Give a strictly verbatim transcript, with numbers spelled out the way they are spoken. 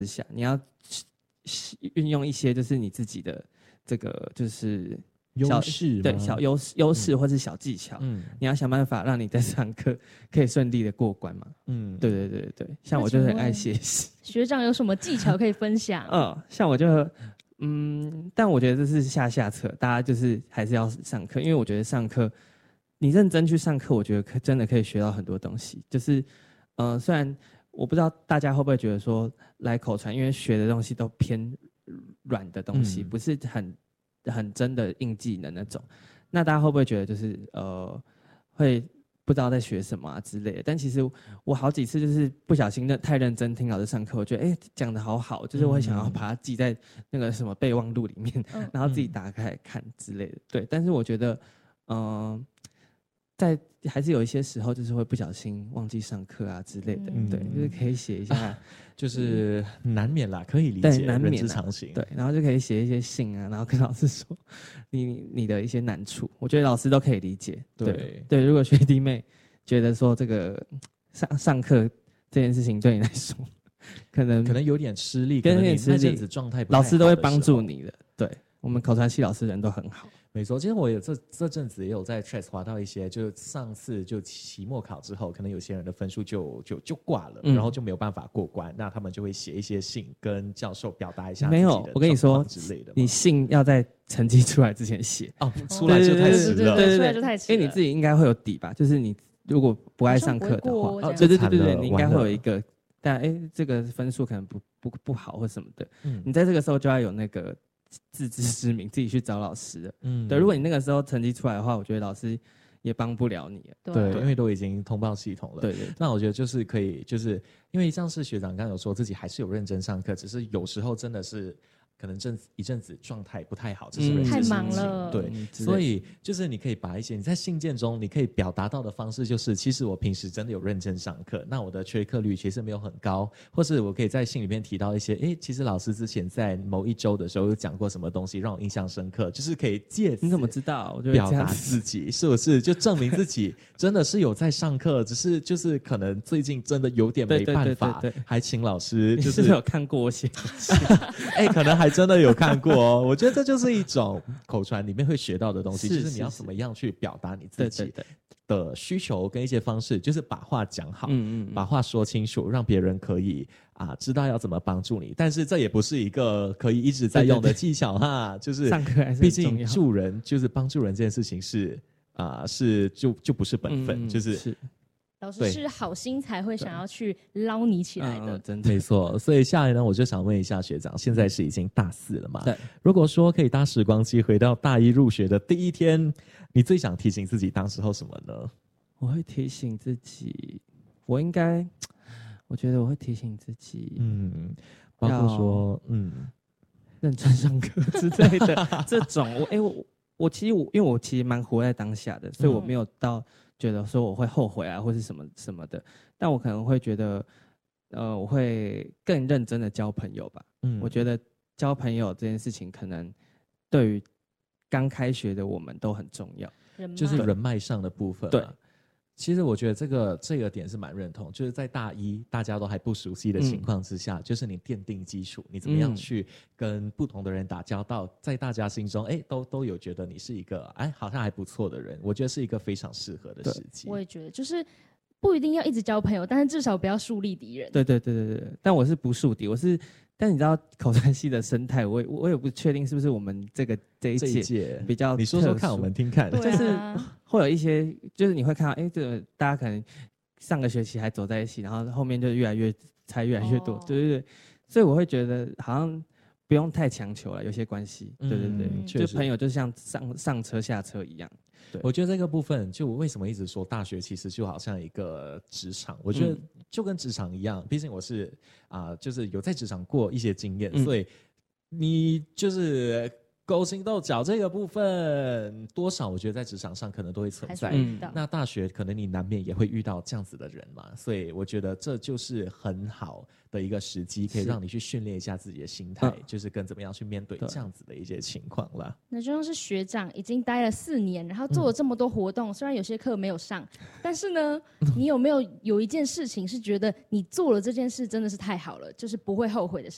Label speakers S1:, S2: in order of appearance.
S1: 之下，你要运用一些就是你自己的这个就是
S2: 优势，
S1: 对小优势优势或是小技巧，嗯，你要想办法让你在上课可以顺利的过关嘛，嗯，对对对对，像我就很爱写诗。
S3: 学长有什么技巧可以分享？
S1: 嗯，像我就嗯，但我觉得这是下下策，大家就是还是要上课，因为我觉得上课你认真去上课，我觉得可真的可以学到很多东西。就是呃，虽然我不知道大家会不会觉得说来口传，因为学的东西都偏软的东西，嗯、不是很。很真的硬技能那种，那大家会不会觉得就是呃会不知道在学什么啊之类的？但其实我好几次就是不小心太认真听老师上课，我觉得哎讲得好好，就是我会想要把它记在那个什么备忘录里面，嗯、然后自己打开来看之类的。对，但是我觉得嗯、呃，在还是有一些时候就是会不小心忘记上课啊之类的，嗯、对，就是可以写一下。啊
S2: 就是难免啦，可以理解，
S1: 难免
S2: 人之常情。
S1: 对，然后就可以写一些信啊，然后跟老师说你你的一些难处，我觉得老师都可以理解。对 对, 对，如果学弟妹觉得说这个上上课这件事情对你来说，可能
S2: 可能有点吃力，跟有点吃力，那阵子状态不太好的时候，
S1: 老师都会帮助你的。对，我们口传系老师人都很好。
S2: 没错，其实我有这这阵子也有在 Threads 滑到一些，就上次就期末考之后，可能有些人的分数就就就挂了、嗯，然后就没有办法过关，那他们就会写一些信跟教授表达一下自己的状况之类的。没有，
S1: 我跟你说之类的，你信要在成绩出来之前写
S2: 哦，出来就太迟了，
S3: 对对对，出来就太迟了，
S1: 因为你自己应该会有底吧，就是你如果不爱上课的话，哦，对对对对对，你应该会有一个，但哎，这个分数可能不不不好或什么的，嗯，你在这个时候就要有那个。自知之明，自己去找老师的。嗯，对，如果你那个时候成绩出来的话，我觉得老师也帮不了你。
S2: 对，对，因为都已经通报系统了。
S1: 对 对, 对。
S2: 那我觉得就是可以，就是因为像是学长刚刚有说自己还是有认真上课，只是有时候真的是。可能阵一阵子状态不太好，这是人之常情、嗯、
S3: 太忙了，
S2: 对、嗯，所以就是你可以把一些你在信件中你可以表达到的方式，就是其实我平时真的有认真上课，那我的缺课率其实没有很高，或是我可以在信里面提到一些，哎，其实老师之前在某一周的时候有讲过什么东西让我印象深刻，就是可以借此
S1: 你怎么知道？我觉得
S2: 表达自己是不是就证明自己真的是有在上课，只是就是可能最近真的有点没办法，
S1: 对对对对对，
S2: 还请老师就是。
S1: 你是不是有看过我写
S2: 哎，可能还真的有看过。我觉得这就是一种口传里面会学到的东西，
S1: 是
S2: 就是你要怎么样去表达你自己
S1: 对对对
S2: 的需求跟一些方式，就是把话讲好，嗯嗯，把话说清楚，让别人可以啊知道要怎么帮助你。但是这也不是一个可以一直在用的技巧哈，就是
S1: 上课还是
S2: 毕竟助人就是帮助人这件事情是啊是就就不是本分，嗯、就是。
S1: 是
S3: 老师是好心才会想要去捞你起来的，
S1: 嗯、真的
S2: 没错。所以下来呢，我就想问一下学长，现在是已经大四了嘛？
S1: 对。
S2: 如果说可以搭时光机回到大一入学的第一天，你最想提醒自己当时候什么呢？
S1: 我会提醒自己，我应该，我觉得我会提醒自己，
S2: 嗯，包括说，嗯，
S1: 认真上课之类的这种。我哎、欸，我我其实我因为我其实蛮活在当下的，所以我没有到。觉得说我会后悔啊，或是什么什么的，但我可能会觉得，呃，我会更认真的交朋友吧。嗯，我觉得交朋友这件事情，可能对于刚开学的我们都很重要，
S2: 就是人脉上的部分、啊。
S1: 对。
S2: 其实我觉得这个这个点是蛮认同，就是在大一大家都还不熟悉的情况之下，嗯、就是你奠定基础，你怎么样去跟不同的人打交道，嗯、在大家心中，哎，都都有觉得你是一个哎好像还不错的人，我觉得是一个非常适合的时机。
S3: 我也觉得，就是不一定要一直交朋友，但是至少不要树立敌人。
S1: 对对对对对，但我是不树敌，我是。但你知道口传系的生态，我也我也不确定是不是我们这个这一届比较特殊，
S2: 你说说看，我们听看。
S1: 就是会有一些，就是你会看到，哎，这个大家可能上个学期还走在一起，然后后面就越来越才越来越多，哦、对对对。所以我会觉得好像不用太强求了，有些关系，对对对，嗯、就朋友就像上上车下车一样。对，
S2: 我觉得这个部分，就为什么一直说大学其实就好像一个职场，我觉得就跟职场一样，毕竟我是啊、呃，就是有在职场过一些经验，嗯、所以你就是勾心斗角这个部分，多少我觉得在职场上可能都会存在。嗯、那大学可能你难免也会遇到这样子的人嘛，所以我觉得这就是很好的一个时机，可以让你去训练一下自己的心态，就是跟怎么样去面对这样子的一些情况啦。
S3: 那就像是学长已经待了四年，然后做了这么多活动，嗯、虽然有些课没有上，但是呢，你有没有有一件事情是觉得你做了这件事真的是太好了，就是不会后悔的事